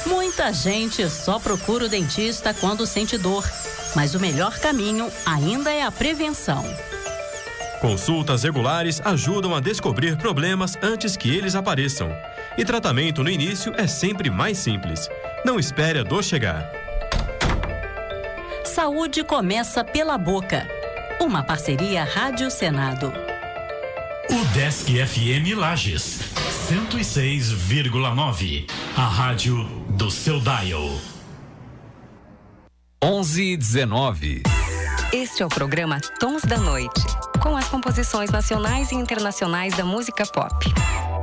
Muita gente só procura o dentista quando sente dor, mas o melhor caminho ainda é a prevenção. Consultas regulares ajudam a descobrir problemas antes que eles apareçam. E tratamento no início é sempre mais simples. Não espere a dor chegar. Saúde começa pela boca. Uma parceria Rádio Senado. O Desk FM Lages, 106,9. A rádio do seu dial. 11:19. Este é o programa Tons da Noite, com as composições nacionais e internacionais da música pop.